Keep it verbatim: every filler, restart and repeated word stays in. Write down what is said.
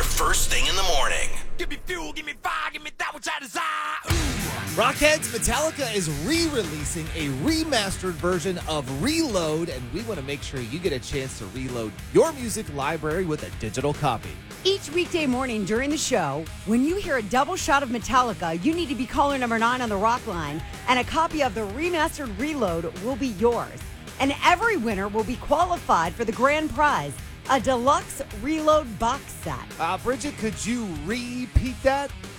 first thing in the morning. Give me fuel, give me fire, give me that which I desire. Rockheads, Metallica is re-releasing a remastered version of Reload, and we want to make sure you get a chance to reload your music library with a digital copy. Each weekday morning during the show, when you hear a double shot of Metallica, you need to be caller number nine on the Rock line, and a copy of the remastered Reload will be yours. And every winner will be qualified for the grand prize, a deluxe Reload box set. Uh, Bridget, could you repeat that?